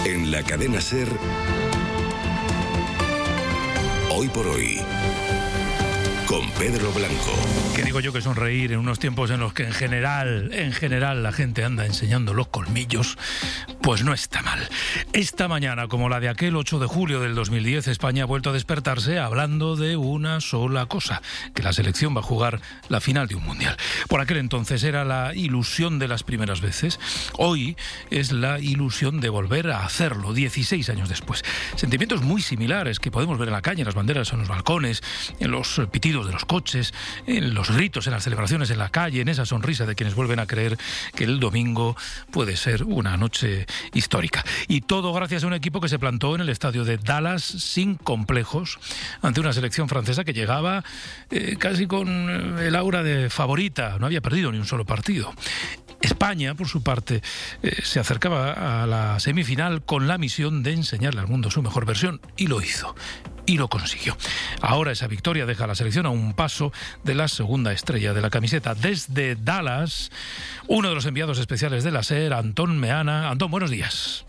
En la cadena SER, Hoy por Hoy, con Pedro Blanco. ¿Qué digo yo que sonreír en unos tiempos en los que en general la gente anda enseñando los colmillos? Pues no está mal. Esta mañana, como la de aquel 8 de julio del 2010, España ha vuelto a despertarse hablando de una sola cosa, que la selección va a jugar la final de un mundial. Por aquel entonces era la ilusión de las primeras veces. Hoy es la ilusión de volver a hacerlo, 16 años después. Sentimientos muy similares que podemos ver en la calle, en las banderas, en los balcones, en los pitidos de los coches, en los gritos, en las celebraciones en la calle, en esa sonrisa de quienes vuelven a creer que el domingo puede ser una noche histórica. Y todo gracias a un equipo que se plantó en el estadio de Dallas sin complejos ante una selección francesa que llegaba casi con el aura de favorita, no había perdido ni un solo partido. España, por su parte, se acercaba a la semifinal con la misión de enseñarle al mundo su mejor versión, y lo hizo. Y lo consiguió. Ahora esa victoria deja a la selección a un paso de la segunda estrella de la camiseta. Desde Dallas, uno de los enviados especiales de la SER, Antón Meana. Antón, buenos días.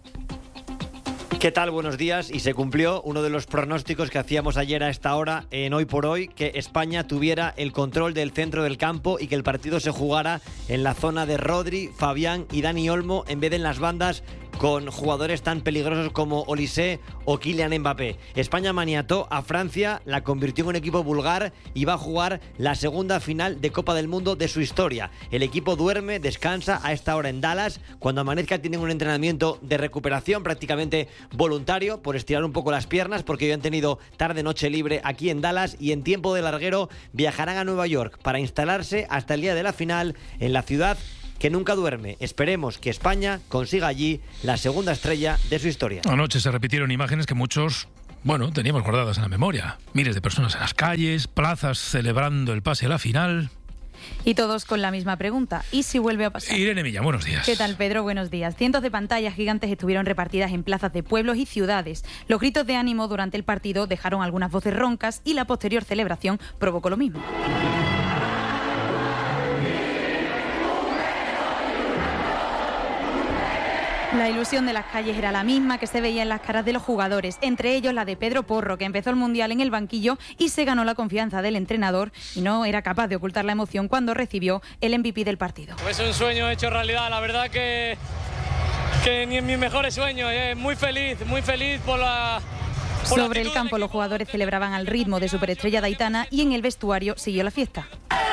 ¿Qué tal? Buenos días. Y se cumplió uno de los pronósticos que hacíamos ayer a esta hora en Hoy por Hoy, que España tuviera el control del centro del campo y que el partido se jugara en la zona de Rodri, Fabián y Dani Olmo en vez de en las bandas con jugadores tan peligrosos como Olise o Kylian Mbappé. España maniató a Francia, la convirtió en un equipo vulgar y va a jugar la segunda final de Copa del Mundo de su historia. El equipo duerme, descansa a esta hora en Dallas. Cuando amanezca tienen un entrenamiento de recuperación prácticamente voluntario por estirar un poco las piernas, porque hoy han tenido tarde-noche libre aquí en Dallas, y en tiempo de larguero viajarán a Nueva York para instalarse hasta el día de la final en la ciudad que nunca duerme. Esperemos que España consiga allí la segunda estrella de su historia. Anoche se repitieron imágenes que muchos, teníamos guardadas en la memoria. Miles de personas en las calles, plazas celebrando el pase a la final. Y todos con la misma pregunta: ¿y si vuelve a pasar? Irene Millán, buenos días. ¿Qué tal, Pedro? Buenos días. Cientos de pantallas gigantes estuvieron repartidas en plazas de pueblos y ciudades. Los gritos de ánimo durante el partido dejaron algunas voces roncas y la posterior celebración provocó lo mismo. La ilusión de las calles era la misma que se veía en las caras de los jugadores, entre ellos la de Pedro Porro, que empezó el Mundial en el banquillo y se ganó la confianza del entrenador, y no era capaz de ocultar la emoción cuando recibió el MVP del partido. Es un sueño hecho realidad, la verdad que ni en mis mejores sueños. Muy feliz por la... Sobre el campo los jugadores celebraban al ritmo de superestrella de Aitana, y en el vestuario siguió la fiesta.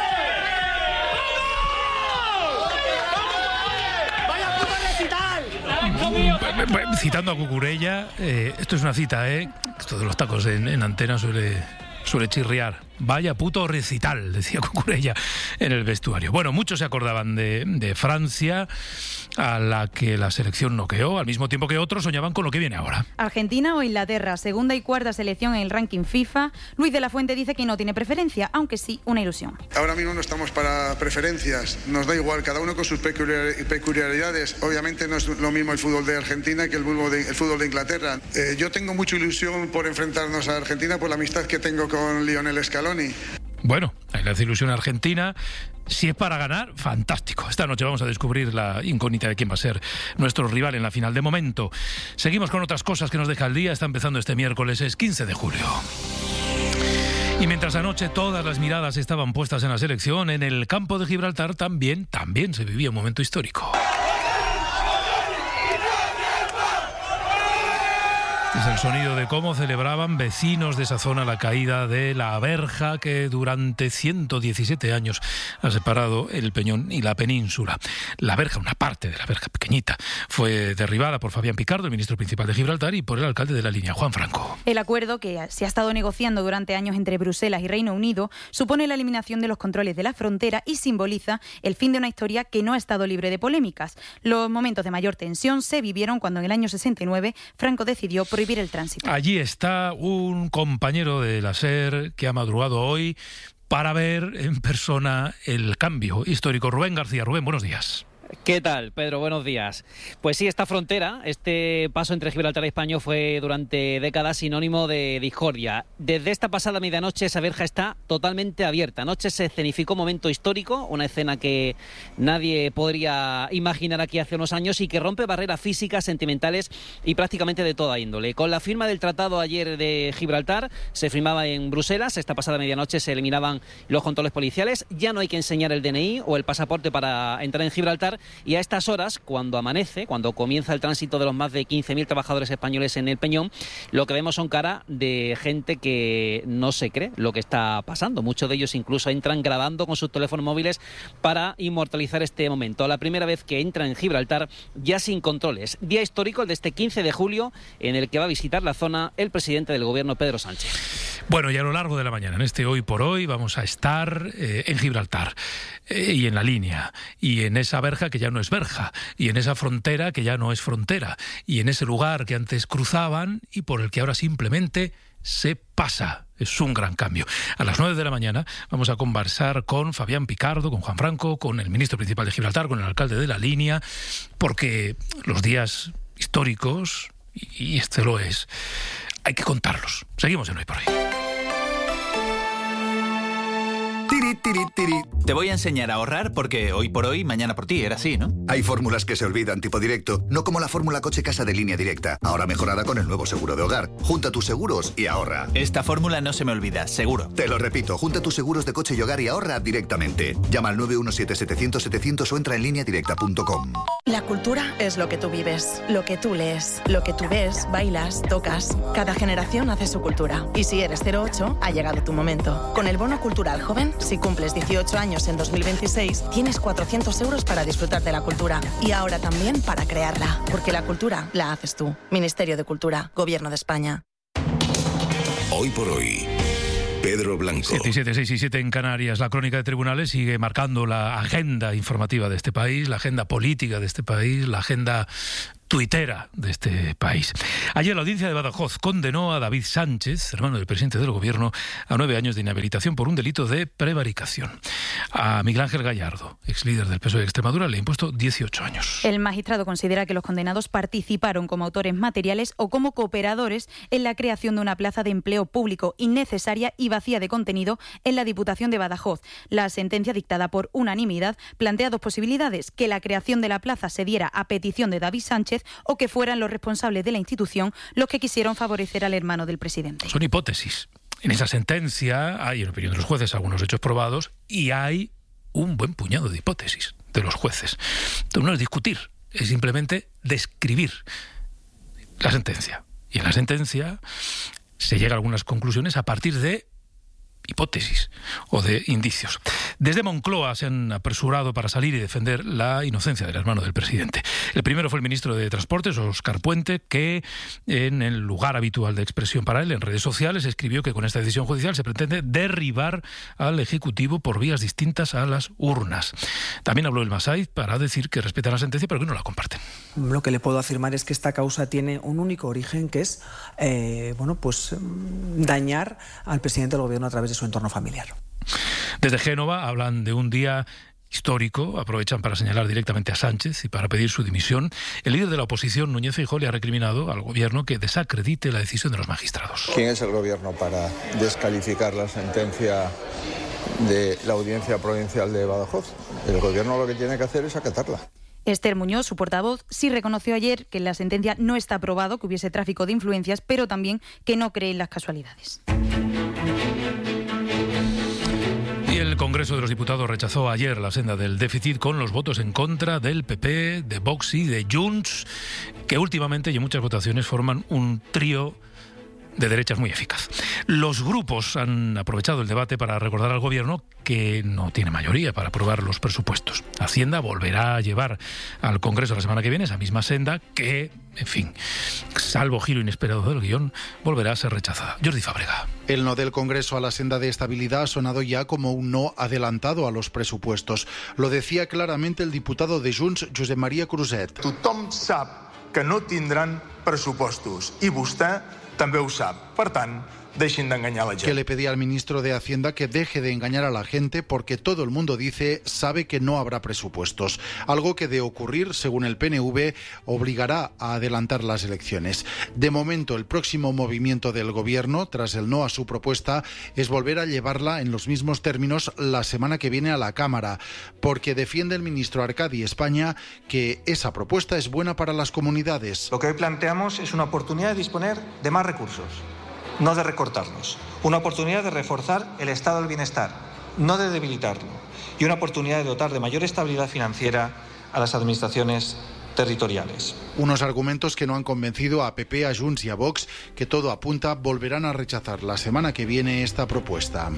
Citando a Cucurella, esto es una cita, esto de los tacos en antena suele chirriar. Vaya puto recital, decía Cucurella en el vestuario. Bueno, muchos se acordaban de Francia, a la que la selección noqueó, al mismo tiempo que otros soñaban con lo que viene ahora. Argentina o Inglaterra, segunda y cuarta selección en el ranking FIFA. Luis de la Fuente dice que no tiene preferencia, aunque sí una ilusión. Ahora mismo no estamos para preferencias, nos da igual, cada uno con sus peculiaridades. Obviamente no es lo mismo el fútbol de Argentina que el fútbol de Inglaterra. Yo tengo mucha ilusión por enfrentarnos a Argentina por la amistad que tengo con Lionel Scaloni. Bueno, hay la desilusión argentina. Si es para ganar, fantástico. Esta noche vamos a descubrir la incógnita de quién va a ser nuestro rival en la final. De momento, seguimos con otras cosas que nos deja el día. Está empezando este miércoles, es 15 de julio. Y mientras anoche todas las miradas estaban puestas en la selección, en el campo de Gibraltar también se vivía un momento histórico. Es el sonido de cómo celebraban vecinos de esa zona la caída de la verja que durante 117 años ha separado el Peñón y la península. La verja, una parte de la verja pequeñita, fue derribada por Fabián Picardo, el ministro principal de Gibraltar, y por el alcalde de la línea, Juan Franco. El acuerdo, que se ha estado negociando durante años entre Bruselas y Reino Unido, supone la eliminación de los controles de la frontera y simboliza el fin de una historia que no ha estado libre de polémicas. Los momentos de mayor tensión se vivieron cuando en el año 69 Franco decidió prohibir el tránsito. Allí está un compañero de la SER que ha madrugado hoy para ver en persona el cambio histórico. Rubén García. Rubén, buenos días. ¿Qué tal, Pedro? Buenos días. Pues sí, esta frontera, este paso entre Gibraltar y España fue durante décadas sinónimo de discordia. Desde esta pasada medianoche esa verja está totalmente abierta. Anoche se escenificó un momento histórico, una escena que nadie podría imaginar aquí hace unos años y que rompe barreras físicas, sentimentales y prácticamente de toda índole. Con la firma del tratado ayer de Gibraltar, se firmaba en Bruselas, esta pasada medianoche se eliminaban los controles policiales, ya no hay que enseñar el DNI o el pasaporte para entrar en Gibraltar. Y a estas horas, cuando amanece, cuando comienza el tránsito de los más de 15.000 trabajadores españoles en el Peñón, lo que vemos son cara de gente que no se cree lo que está pasando. Muchos de ellos incluso entran grabando con sus teléfonos móviles para inmortalizar este momento. La primera vez que entra en Gibraltar ya sin controles. Día histórico, el de este 15 de julio, en el que va a visitar la zona el presidente del gobierno, Pedro Sánchez. Bueno, y a lo largo de la mañana, en este Hoy por Hoy, vamos a estar en Gibraltar y en la línea, y en esa verja que ya no es verja, y en esa frontera que ya no es frontera, y en ese lugar que antes cruzaban y por el que ahora simplemente se pasa. Es un gran cambio. A las 9 de la mañana vamos a conversar con Fabián Picardo, con Juan Franco, con el ministro principal de Gibraltar, con el alcalde de la línea, porque los días históricos, y este lo es, hay que contarlos. Seguimos en Hoy por Hoy. Te voy a enseñar a ahorrar porque hoy por hoy, mañana por ti, era así, ¿no? Hay fórmulas que se olvidan tipo directo, no como la fórmula coche-casa de Línea Directa, ahora mejorada con el nuevo seguro de hogar. Junta tus seguros y ahorra. Esta fórmula no se me olvida, seguro. Te lo repito, junta tus seguros de coche y hogar y ahorra directamente. Llama al 917-700-700 o entra en lineadirecta.com. La cultura es lo que tú vives, lo que tú lees, lo que tú ves, bailas, tocas. Cada generación hace su cultura. Y si eres 08, ha llegado tu momento. Con el bono cultural joven, si cumples 18 años en 2026, tienes 400 euros para disfrutar de la cultura. Y ahora también para crearla. Porque la cultura la haces tú. Ministerio de Cultura, Gobierno de España. Hoy por Hoy, Pedro Blanco. 7 y 7, 6 y 7 en Canarias. La crónica de tribunales sigue marcando la agenda informativa de este país, la agenda política de este país, la agenda tuitera de este país. Ayer la audiencia de Badajoz condenó a David Sánchez, hermano del presidente del gobierno, a 9 años de inhabilitación por un delito de prevaricación. A Miguel Ángel Gallardo, ex líder del PSOE de Extremadura, le ha impuesto 18 años. El magistrado considera que los condenados participaron como autores materiales o como cooperadores en la creación de una plaza de empleo público innecesaria y vacía de contenido en la Diputación de Badajoz. La sentencia, dictada por unanimidad, plantea dos posibilidades: que la creación de la plaza se diera a petición de David Sánchez o que fueran los responsables de la institución los que quisieron favorecer al hermano del presidente. Son hipótesis. En esa sentencia hay, en opinión de los jueces, algunos hechos probados y hay un buen puñado de hipótesis de los jueces. Entonces no es discutir, es simplemente describir la sentencia. Y en la sentencia se llega a algunas conclusiones a partir de hipótesis o de indicios. Desde Moncloa se han apresurado para salir y defender la inocencia del hermano del presidente. El primero fue el ministro de Transportes, Óscar Puente, que en el lugar habitual de expresión para él, en redes sociales, escribió que con esta decisión judicial se pretende derribar al Ejecutivo por vías distintas a las urnas. También habló el Massaid para decir que respetan la sentencia pero que no la comparten. Lo que le puedo afirmar es que esta causa tiene un único origen, que es dañar al presidente del gobierno a través de su entorno familiar. Desde Génova hablan de un día histórico, aprovechan para señalar directamente a Sánchez y para pedir su dimisión. El líder de la oposición, Núñez Feijóo, le ha recriminado al gobierno que desacredite la decisión de los magistrados. ¿Quién es el gobierno para descalificar la sentencia de la Audiencia Provincial de Badajoz? El gobierno lo que tiene que hacer es acatarla. Esther Muñoz, su portavoz, sí reconoció ayer que en la sentencia no está aprobado que hubiese tráfico de influencias, pero también que no cree en las casualidades. Y el Congreso de los Diputados rechazó ayer la senda del déficit con los votos en contra del PP, de Vox y de Junts, que últimamente y en muchas votaciones forman un trío de derechas muy eficaz. Los grupos han aprovechado el debate para recordar al gobierno que no tiene mayoría para aprobar los presupuestos. Hacienda volverá a llevar al Congreso la semana que viene esa misma senda que, en fin, salvo giro inesperado del guión, volverá a ser rechazada. Jordi Fábrega. El no del Congreso a la senda de estabilidad ha sonado ya como un no adelantado a los presupuestos. Lo decía claramente el diputado de Junts, Josep Maria Cruzet. Tothom sap que no tindran pressupostos i vostè també ho sap. Per tant, deixin d'enganyar la gent. Que le pedía al ministro de Hacienda que deje de engañar a la gente porque todo el mundo sabe que no habrá presupuestos. Algo que de ocurrir, según el PNV, obligará a adelantar las elecciones. De momento, el próximo movimiento del gobierno, tras el no a su propuesta, es volver a llevarla en los mismos términos la semana que viene a la Cámara, porque defiende el ministro Arcadi España que esa propuesta es buena para las comunidades. Lo que hoy planteamos es una oportunidad de disponer de más recursos, no de recortarlos. Una oportunidad de reforzar el estado del bienestar, no de debilitarlo. Y una oportunidad de dotar de mayor estabilidad financiera a las administraciones territoriales. Unos argumentos que no han convencido a PP, a Junts y a Vox, que todo apunta volverán a rechazar la semana que viene esta propuesta.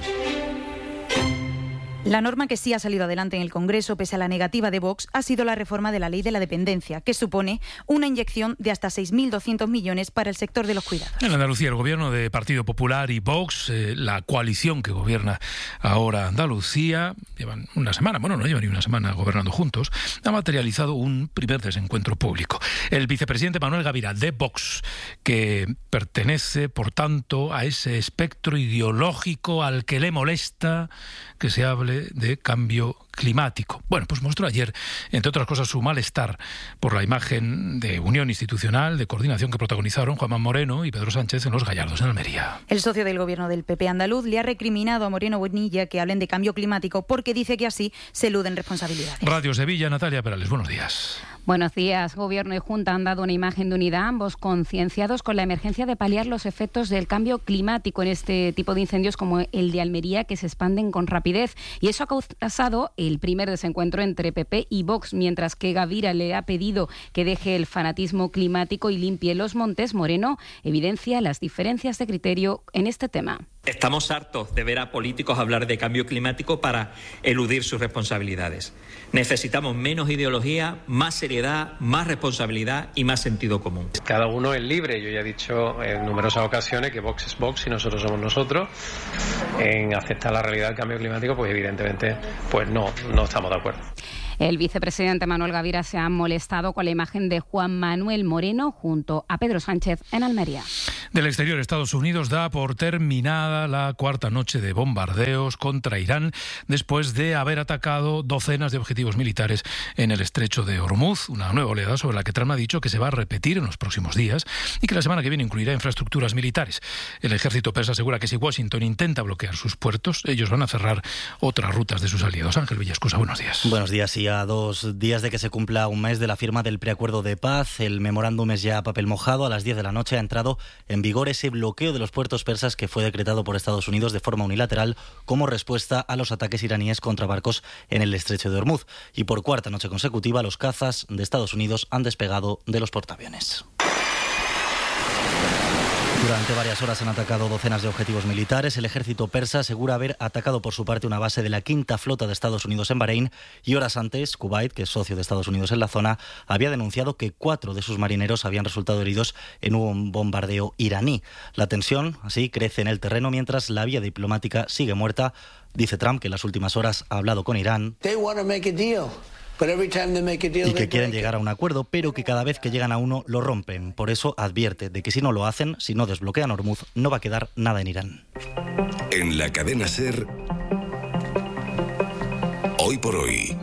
La norma que sí ha salido adelante en el Congreso, pese a la negativa de Vox, ha sido la reforma de la Ley de la Dependencia, que supone una inyección de hasta 6.200 millones para el sector de los cuidados. En Andalucía, el gobierno de Partido Popular y Vox, la coalición que gobierna ahora Andalucía, llevan una semana, bueno, no llevan ni una semana gobernando juntos, ha materializado un primer desencuentro público. El vicepresidente Manuel Gavira, de Vox, que pertenece, por tanto, a ese espectro ideológico al que le molesta que se hable de cambio climático. Bueno, pues mostró ayer, entre otras cosas, su malestar por la imagen de unión institucional, de coordinación que protagonizaron Juanma Moreno y Pedro Sánchez en Los Gallardos, en Almería. El socio del gobierno del PP andaluz le ha recriminado a Moreno Bonilla que hablen de cambio climático porque dice que así se eluden responsabilidades. Radio Sevilla, Natalia Perales, buenos días. Buenos días. Gobierno y Junta han dado una imagen de unidad, ambos concienciados con la emergencia de paliar los efectos del cambio climático en este tipo de incendios como el de Almería, que se expanden con rapidez. Y eso ha causado el primer desencuentro entre PP y Vox, mientras que Gavira le ha pedido que deje el fanatismo climático y limpie los montes. Moreno evidencia las diferencias de criterio en este tema. Estamos hartos de ver a políticos hablar de cambio climático para eludir sus responsabilidades. Necesitamos menos ideología, más seriedad, más responsabilidad y más sentido común. Cada uno es libre. Yo ya he dicho en numerosas ocasiones que Vox es Vox y nosotros somos nosotros. En aceptar la realidad del cambio climático, pues evidentemente pues no estamos de acuerdo. El vicepresidente Manuel Gavira se ha molestado con la imagen de Juan Manuel Moreno junto a Pedro Sánchez en Almería. Del exterior, Estados Unidos da por terminada la cuarta noche de bombardeos contra Irán después de haber atacado docenas de objetivos militares en el estrecho de Hormuz, una nueva oleada sobre la que Trump ha dicho que se va a repetir en los próximos días y que la semana que viene incluirá infraestructuras militares. El ejército persa asegura que si Washington intenta bloquear sus puertos, ellos van a cerrar otras rutas de sus aliados. Ángel Villascusa, buenos días. Buenos días. Y a 2 días de que se cumpla un mes de la firma del preacuerdo de paz, el memorándum es ya papel mojado. A las 10 de la noche ha entrado en vigor ese bloqueo de los puertos persas que fue decretado por Estados Unidos de forma unilateral como respuesta a los ataques iraníes contra barcos en el estrecho de Hormuz. Y por cuarta noche consecutiva, los cazas de Estados Unidos han despegado de los portaaviones. Durante varias horas han atacado docenas de objetivos militares. El ejército persa asegura haber atacado por su parte una base de la quinta flota de Estados Unidos en Bahrein y horas antes, Kuwait, que es socio de Estados Unidos en la zona, había denunciado que 4 de sus marineros habían resultado heridos en un bombardeo iraní. La tensión, así, crece en el terreno mientras la vía diplomática sigue muerta. Dice Trump que en las últimas horas ha hablado con Irán y que quieren llegar a un acuerdo, pero que cada vez que llegan a uno lo rompen. Por eso advierte de que si no lo hacen, si no desbloquean Hormuz, no va a quedar nada en Irán. En la cadena SER, Hoy por Hoy,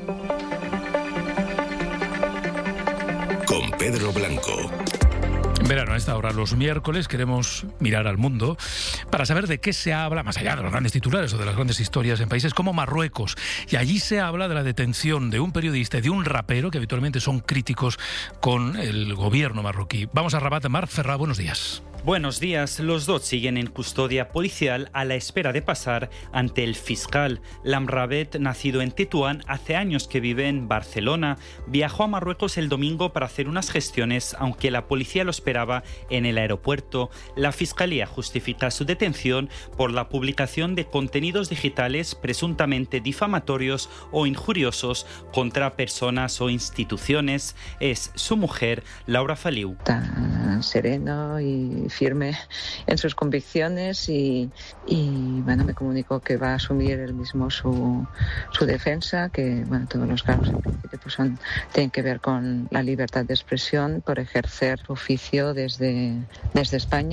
con Pedro Blanco. En verano, a esta hora, los miércoles, queremos mirar al mundo para saber de qué se habla, más allá de los grandes titulares o de las grandes historias en países como Marruecos. Y allí se habla de la detención de un periodista y de un rapero que habitualmente son críticos con el gobierno marroquí. Vamos a Rabat. Mar Ferrá, buenos días. Buenos días. Los dos siguen en custodia policial a la espera de pasar ante el fiscal. Lamrabet, nacido en Tetuán, hace años que vive en Barcelona, viajó a Marruecos el domingo para hacer unas gestiones, aunque la policía lo esperaba en el aeropuerto. La fiscalía justifica su detención por la publicación de contenidos digitales presuntamente difamatorios o injuriosos contra personas o instituciones. Es su mujer, Laura Faliu. Tan sereno y firme en sus convicciones y bueno, me comunicó que va a asumir él mismo su defensa, que bueno, todos los cargos en principio pues tienen que ver con la libertad de expresión por ejercer su oficio desde España.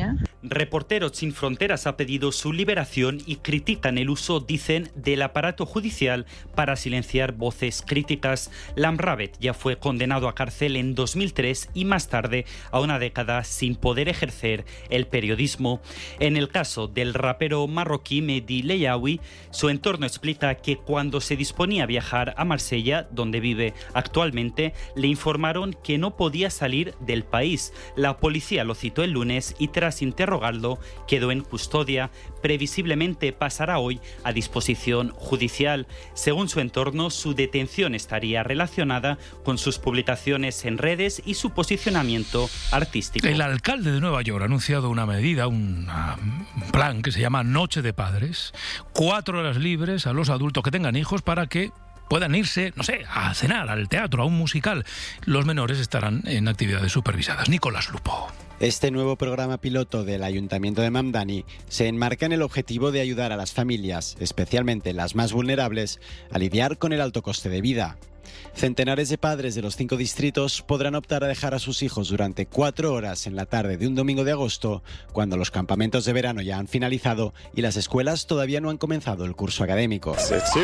Reporteros Sin Fronteras ha pedido su liberación y critican el uso, dicen, del aparato judicial para silenciar voces críticas. Lamravet ya fue condenado a cárcel en 2003 y más tarde a una década sin poder ejercer el periodismo. En el caso del rapero marroquí Mehdi Leyaoui, su entorno explica que cuando se disponía a viajar a Marsella, donde vive actualmente, le informaron que no podía salir del país. La policía lo citó el lunes y tras interrogarlo quedó en custodia. Previsiblemente pasará hoy a disposición judicial. Según su entorno, su detención estaría relacionada con sus publicaciones en redes y su posicionamiento artístico. El alcalde de Nueva York ha anunciado una medida, un plan que se llama Noche de Padres. 4 horas libres a los adultos que tengan hijos para que puedan irse, no sé, a cenar, al teatro, a un musical. Los menores estarán en actividades supervisadas. Nicolás Lupo. Este nuevo programa piloto del Ayuntamiento de Mamdani se enmarca en el objetivo de ayudar a las familias, especialmente las más vulnerables, a lidiar con el alto coste de vida. Centenares de padres de los 5 distritos podrán optar a dejar a sus hijos durante 4 horas en la tarde de un domingo de agosto, cuando los campamentos de verano ya han finalizado y las escuelas todavía no han comenzado el curso académico.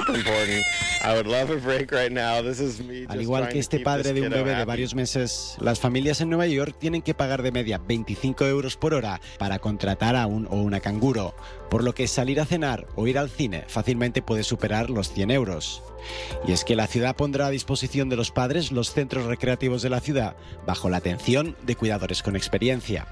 Al igual que este padre de un bebé de varios meses, las familias en Nueva York tienen que pagar de media 25 euros por hora para contratar a un o una canguro, por lo que salir a cenar o ir al cine fácilmente puede superar los 100 euros. Y es que la ciudad pondrá a disposición de los padres los centros recreativos de la ciudad bajo la atención de cuidadores con experiencia.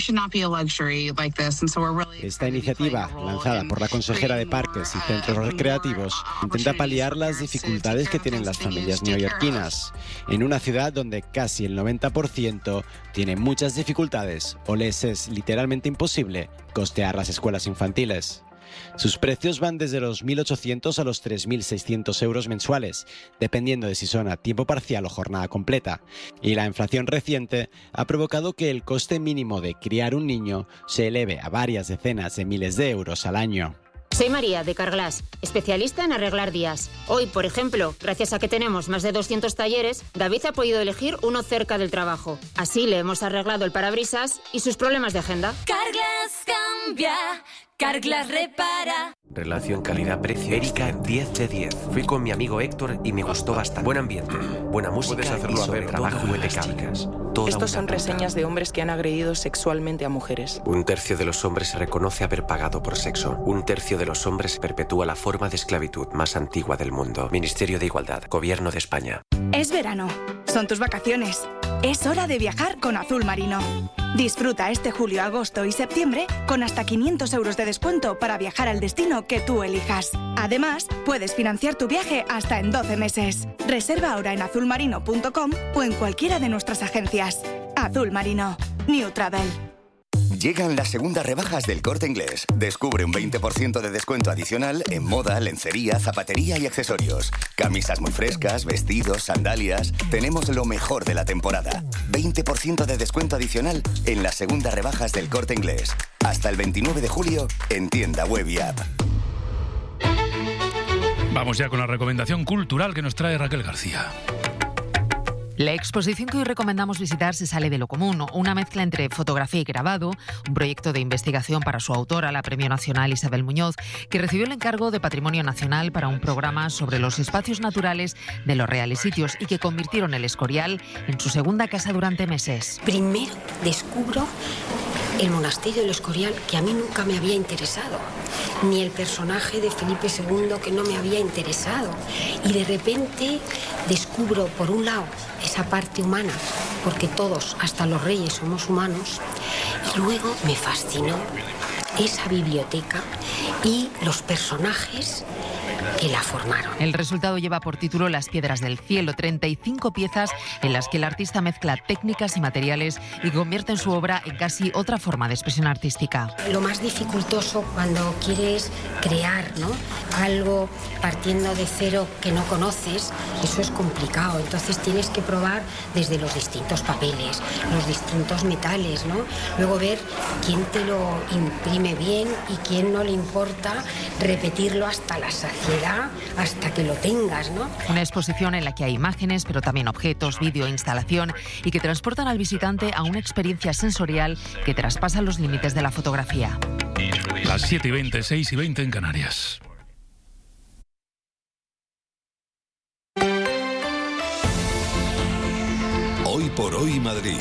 Esta iniciativa, lanzada por la consejera de Parques y Centros Recreativos, intenta paliar las dificultades que tienen las familias neoyorquinas, en una ciudad donde casi el 90% tiene muchas dificultades o les es literalmente imposible costear las escuelas infantiles. Sus precios van desde los 1.800 a los 3.600 euros mensuales, dependiendo de si son a tiempo parcial o jornada completa. Y la inflación reciente ha provocado que el coste mínimo de criar un niño se eleve a varias decenas de miles de euros al año. Soy María, de Carglass, especialista en arreglar días. Hoy, por ejemplo, gracias a que tenemos más de 200 talleres, David ha podido elegir uno cerca del trabajo. Así le hemos arreglado el parabrisas y sus problemas de agenda. Carglass cambia, Carglass repara. Relación calidad-precio. Erika, 10 de 10. Fui con mi amigo Héctor y me gustó bastante. Buen ambiente, buena música y sobre trabajo impecable. Estos son reseñas de hombres que han agredido sexualmente a mujeres. 1/3 de los hombres se reconoce haber pagado por sexo. 1/3 de los hombres perpetúa la forma de esclavitud más antigua del mundo. Ministerio de Igualdad, Gobierno de España. Es verano. Son tus vacaciones. Es hora de viajar con Azul Marino. Disfruta este julio, agosto y septiembre con hasta 500 euros de descuento para viajar al destino que tú elijas. Además, puedes financiar tu viaje hasta en 12 meses. Reserva ahora en azulmarino.com o en cualquiera de nuestras agencias. Azul Marino. New Travel. Llegan las segundas rebajas del Corte Inglés. Descubre un 20% de descuento adicional en moda, lencería, zapatería y accesorios. Camisas muy frescas, vestidos, sandalias. Tenemos lo mejor de la temporada. 20% de descuento adicional en las segundas rebajas del Corte Inglés. Hasta el 29 de julio en tienda web y app. Vamos ya con la recomendación cultural que nos trae Raquel García. La exposición que hoy recomendamos visitar se sale de lo común, una mezcla entre fotografía y grabado, un proyecto de investigación para su autora, la Premio Nacional Isabel Muñoz, que recibió el encargo de Patrimonio Nacional para un programa sobre los espacios naturales de los Reales Sitios y que convirtieron el Escorial en su segunda casa durante meses. Primero descubro el monasterio del Escorial, que a mí nunca me había interesado, ni el personaje de Felipe II, que no me había interesado. Y de repente descubro, por un lado, esa parte humana, porque todos, hasta los reyes, somos humanos. Y luego me fascinó esa biblioteca y los personajes que la formaron. El resultado lleva por título Las Piedras del Cielo, 35 piezas en las que el artista mezcla técnicas y materiales y convierte en su obra en casi otra forma de expresión artística. Lo más dificultoso cuando quieres crear, ¿no?, algo partiendo de cero que no conoces, eso es complicado. Entonces tienes que probar desde los distintos papeles, los distintos metales, ¿no? Luego ver quién te lo imprime bien y quién no le importa repetirlo hasta la saciedad. será hasta que lo tengas, ¿no? Una exposición en la que hay imágenes, pero también objetos, vídeo, instalación y que transportan al visitante a una experiencia sensorial que traspasa los límites de la fotografía. Las 7:20, 6:20 en Canarias. Hoy por hoy Madrid.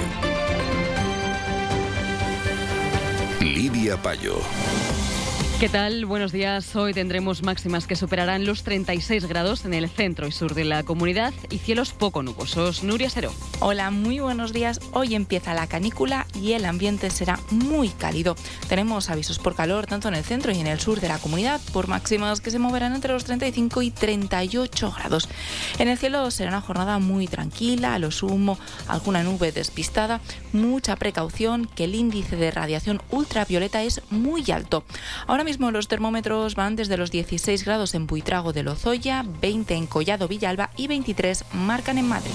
Lidia Payo. ¿Qué tal? Buenos días. Hoy tendremos máximas que superarán los 36 grados en el centro y sur de la comunidad y cielos poco nubosos. Nuria Seró. Hola, muy buenos días. Hoy empieza la canícula y el ambiente será muy cálido. Tenemos avisos por calor tanto en el centro y en el sur de la comunidad, por máximas que se moverán entre los 35 y 38 grados. En el cielo será una jornada muy tranquila, a lo sumo alguna nube despistada, mucha precaución, que el índice de radiación ultravioleta es muy alto. Ahora mismo los termómetros van desde los 16 grados en Buitrago de Lozoya, 20 en Collado Villalba y 23 marcan en Madrid.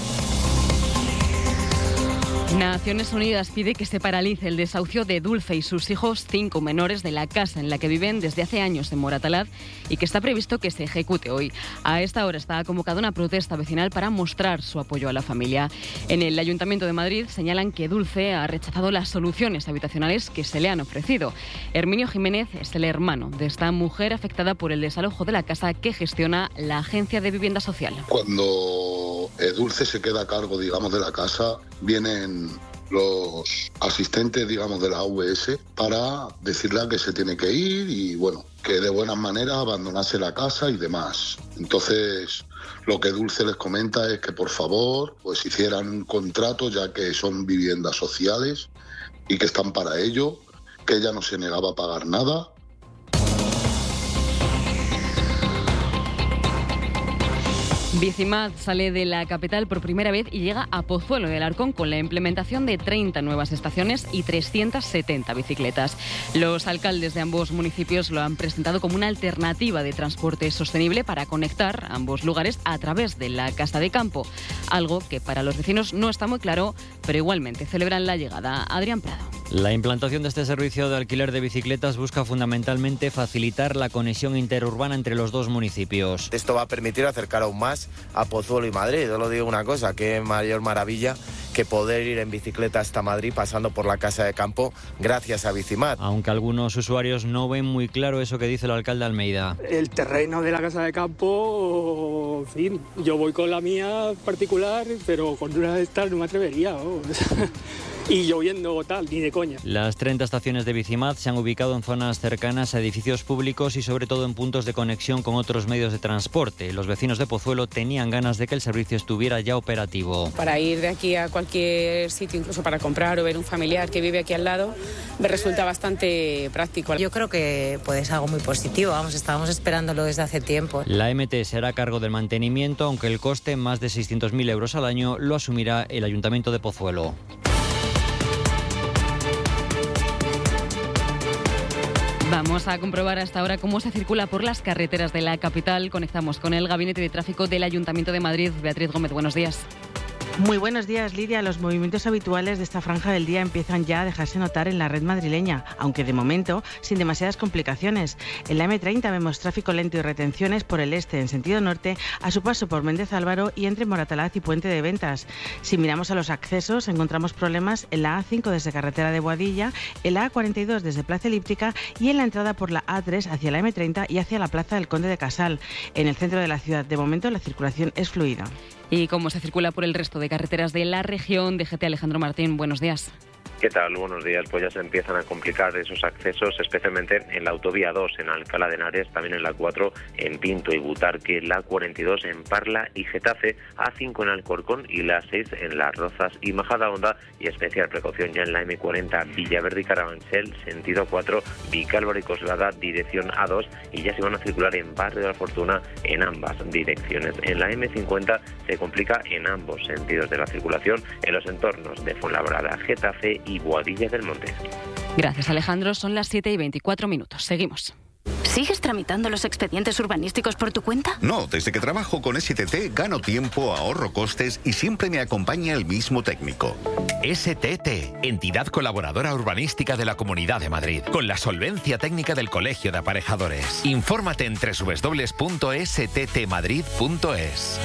Naciones Unidas pide que se paralice el desahucio de Dulce y sus hijos, 5 menores, de la casa en la que viven desde hace años en Moratalaz y que está previsto que se ejecute hoy. A esta hora está convocada una protesta vecinal para mostrar su apoyo a la familia. En el Ayuntamiento de Madrid señalan que Dulce ha rechazado las soluciones habitacionales que se le han ofrecido. Herminio Jiménez es el hermano de esta mujer afectada por el desalojo de la casa que gestiona la Agencia de Vivienda Social. Cuando Dulce se queda a cargo, digamos, de la casa, vienen los asistentes, digamos, de la AVS para decirle que se tiene que ir y, bueno, que de buenas maneras abandonase la casa y demás. Entonces, lo que Dulce les comenta es que, por favor, pues hicieran un contrato, ya que son viviendas sociales y que están para ello, que ella no se negaba a pagar nada. Bicimad sale de la capital por primera vez y llega a Pozuelo de Alarcón con la implementación de 30 nuevas estaciones y 370 bicicletas. Los alcaldes de ambos municipios lo han presentado como una alternativa de transporte sostenible para conectar ambos lugares a través de la Casa de Campo, algo que para los vecinos no está muy claro, pero igualmente celebran la llegada. Adrián Prado. La implantación de este servicio de alquiler de bicicletas busca fundamentalmente facilitar la conexión interurbana entre los dos municipios. Esto va a permitir acercar aún más a Pozuelo y Madrid. Yo lo digo una cosa, qué mayor maravilla que poder ir en bicicleta hasta Madrid pasando por la Casa de Campo gracias a Bicimad. Aunque algunos usuarios no ven muy claro eso que dice el alcalde Almeida. El terreno de la Casa de Campo, en fin, yo voy con la mía particular, pero con una de estas no me atrevería, ¿no? Y lloviendo tal, ni de coña. Las 30 estaciones de Bicimad se han ubicado en zonas cercanas a edificios públicos y sobre todo en puntos de conexión con otros medios de transporte. Los vecinos de Pozuelo tenían ganas de que el servicio estuviera ya operativo. Para ir de aquí a cualquier sitio, incluso para comprar o ver un familiar que vive aquí al lado, me resulta bastante práctico. Yo creo que pues, es algo muy positivo, vamos, estábamos esperándolo desde hace tiempo. La MT se hará cargo del mantenimiento, aunque el coste, más de 600.000 euros al año, lo asumirá el Ayuntamiento de Pozuelo. Vamos a comprobar hasta ahora cómo se circula por las carreteras de la capital. Conectamos con el Gabinete de Tráfico del Ayuntamiento de Madrid. Beatriz Gómez, buenos días. Muy buenos días, Lidia. Los movimientos habituales de esta franja del día empiezan ya a dejarse notar en la red madrileña, aunque de momento sin demasiadas complicaciones. En la M30 vemos tráfico lento y retenciones por el este en sentido norte, a su paso por Méndez Álvaro y entre Moratalaz y Puente de Ventas. Si miramos a los accesos, encontramos problemas en la A5 desde Carretera de Boadilla, en la A42 desde Plaza Elíptica y en la entrada por la A3 hacia la M30 y hacia la Plaza del Conde de Casal. En el centro de la ciudad, de momento, la circulación es fluida. ¿Y cómo se circula por el resto de carreteras de la región? DGT Alejandro Martín, buenos días. ¿Qué tal? Buenos días. Pues ya se empiezan a complicar esos accesos, especialmente en la autovía 2 en Alcalá de Henares, también en la 4 en Pinto y Butarque, la 42 en Parla y Getafe, A5 en Alcorcón y la 6 en Las Rozas y Majadahonda, y especial precaución ya en la M40 Villaverde y Carabanchel, sentido 4, Vicálvaro y Coslada, dirección A2, y ya se van a circular en Barrio de la Fortuna en ambas direcciones. En la M50 se complica en ambos sentidos de la circulación en los entornos de Fuenlabrada, Getafe y Boadilla del Monte. Gracias, Alejandro. Son las 7:24. Seguimos. ¿Sigues tramitando los expedientes urbanísticos por tu cuenta? No, desde que trabajo con STT gano tiempo, ahorro costes y siempre me acompaña el mismo técnico. STT, entidad colaboradora urbanística de la Comunidad de Madrid, con la solvencia técnica del Colegio de Aparejadores. Infórmate en www.sttmadrid.es.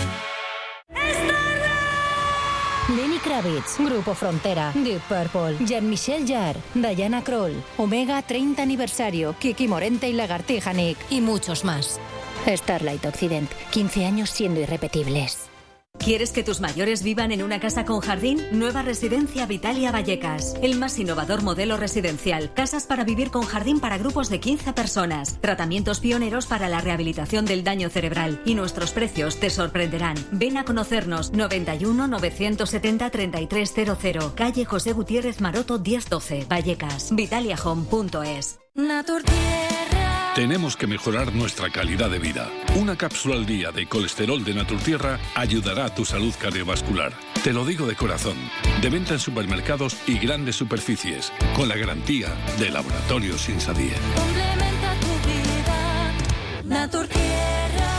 Lenny Kravitz, Grupo Frontera, Deep Purple, Jean-Michel Jarre, Diana Kroll, Omega 30 aniversario, Kiki Morente y Lagartija Nick y muchos más. Starlight Occident, 15 años siendo irrepetibles. ¿Quieres que tus mayores vivan en una casa con jardín? Nueva residencia Vitalia Vallecas. El más innovador modelo residencial. Casas para vivir con jardín para grupos de 15 personas. Tratamientos pioneros para la rehabilitación del daño cerebral. Y nuestros precios te sorprenderán. Ven a conocernos. 91 970 3300. Calle José Gutiérrez Maroto 1012. Vallecas. vitaliahome.es. Tenemos que mejorar nuestra calidad de vida. Una cápsula al día de colesterol de Naturtierra ayudará a tu salud cardiovascular. Te lo digo de corazón. De venta en supermercados y grandes superficies, con la garantía de Laboratorios Insadie. Complementa tu vida, Naturtierra.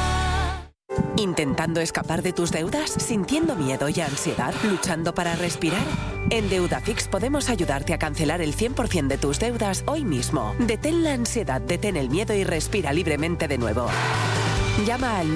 ¿Intentando escapar de tus deudas? ¿Sintiendo miedo y ansiedad? ¿Luchando para respirar? En Deudafix podemos ayudarte a cancelar el 100% de tus deudas hoy mismo. Detén la ansiedad, detén el miedo y respira libremente de nuevo. Llama al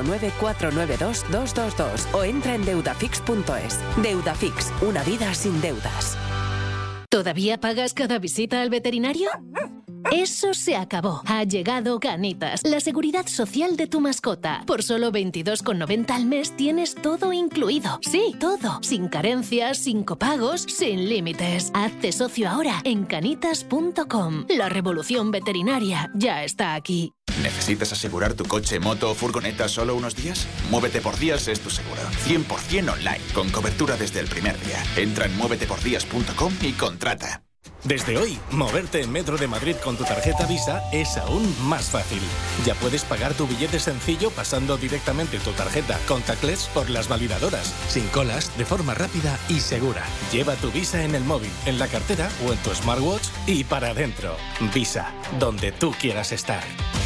919-492-222 o entra en deudafix.es. Deudafix, una vida sin deudas. ¿Todavía pagas cada visita al veterinario? Eso se acabó. Ha llegado Canitas, la seguridad social de tu mascota. Por solo 22,90 al mes tienes todo incluido. Sí, todo. Sin carencias, sin copagos, sin límites. Hazte socio ahora en canitas.com. La revolución veterinaria ya está aquí. ¿Necesitas asegurar tu coche, moto o furgoneta solo unos días? Muévete por Días es tu seguro. 100% online, con cobertura desde el primer día. Entra en muévetepordías.com y contrata. Desde hoy, moverte en Metro de Madrid con tu tarjeta Visa es aún más fácil. Ya puedes pagar tu billete sencillo pasando directamente tu tarjeta contactless por las validadoras, sin colas, de forma rápida y segura. Lleva tu Visa en el móvil, en la cartera o en tu smartwatch y para adentro. Visa, donde tú quieras estar.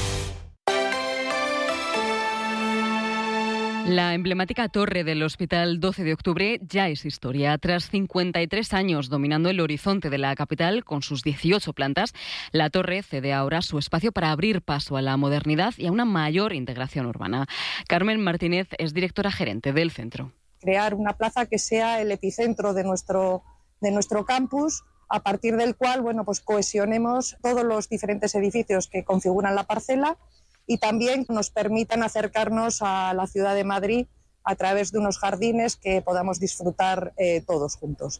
La emblemática torre del Hospital 12 de Octubre ya es historia. Tras 53 años dominando el horizonte de la capital con sus 18 plantas, la torre cede ahora su espacio para abrir paso a la modernidad y a una mayor integración urbana. Carmen Martínez es directora gerente del centro. Crear una plaza que sea el epicentro de nuestro campus, a partir del cual pues cohesionemos todos los diferentes edificios que configuran la parcela y también nos permitan acercarnos a la ciudad de Madrid a través de unos jardines que podamos disfrutar todos juntos.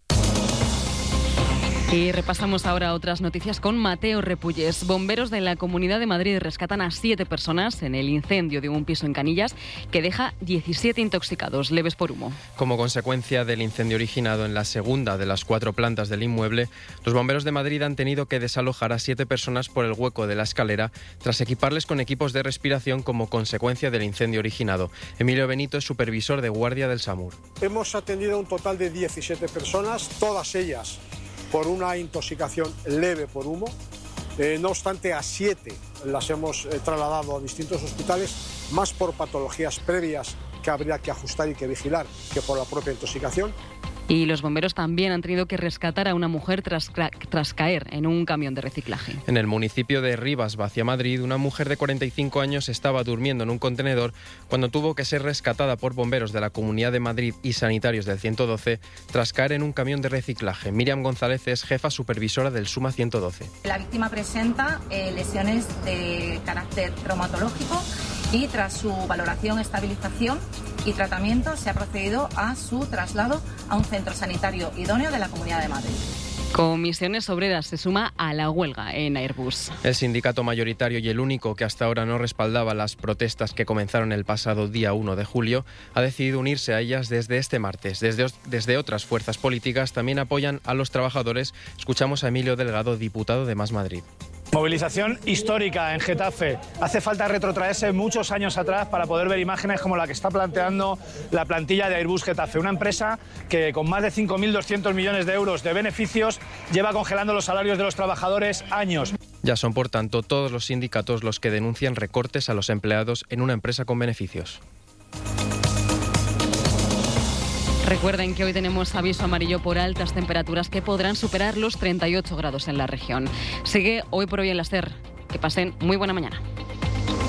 Y repasamos ahora otras noticias con Mateo Repulles. Bomberos de la Comunidad de Madrid rescatan a 7 personas en el incendio de un piso en Canillas que deja 17 intoxicados leves por humo. Como consecuencia del incendio originado en la segunda de las 4 plantas del inmueble, los bomberos de Madrid han tenido que desalojar a 7 personas por el hueco de la escalera tras equiparles con equipos de respiración como consecuencia del incendio originado. Emilio Benito es supervisor de guardia del SAMUR. Hemos atendido a un total de 17 personas, todas ellas por una intoxicación leve por humo. No obstante, a 7 las hemos trasladado a distintos hospitales, más por patologías previas que habría que ajustar y que vigilar que por la propia intoxicación. Y los bomberos también han tenido que rescatar a una mujer tras caer en un camión de reciclaje. En el municipio de Rivas, hacia Madrid, una mujer de 45 años estaba durmiendo en un contenedor cuando tuvo que ser rescatada por bomberos de la Comunidad de Madrid y sanitarios del 112 tras caer en un camión de reciclaje. Miriam González es jefa supervisora del SUMA 112. La víctima presenta lesiones de carácter traumatológico y tras su valoración, estabilización y tratamiento se ha procedido a su traslado a un centro sanitario idóneo de la Comunidad de Madrid. Comisiones Obreras se suma a la huelga en Airbus. El sindicato mayoritario y el único que hasta ahora no respaldaba las protestas que comenzaron el pasado día 1 de julio ha decidido unirse a ellas desde este martes. Desde otras fuerzas políticas también apoyan a los trabajadores. Escuchamos a Emilio Delgado, diputado de Más Madrid. Movilización histórica en Getafe. Hace falta retrotraerse muchos años atrás para poder ver imágenes como la que está planteando la plantilla de Airbus Getafe, una empresa que con más de 5.200 millones de euros de beneficios lleva congelando los salarios de los trabajadores años. Ya son, por tanto, todos los sindicatos los que denuncian recortes a los empleados en una empresa con beneficios. Recuerden que hoy tenemos aviso amarillo por altas temperaturas que podrán superar los 38 grados en la región. Sigue Hoy por Hoy en la SER. Que pasen muy buena mañana.